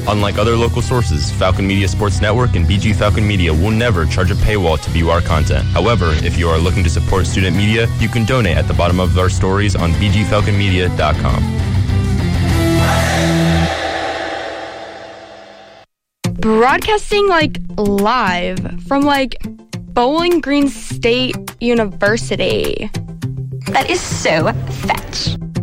Unlike other local sources, Falcon Media Sports Network and BG Falcon Media will never charge a paywall to view our content. However, if you are looking to support student media, you can donate at the bottom of our stories on bgfalconmedia.com. Broadcasting live from Bowling Green State University. That is so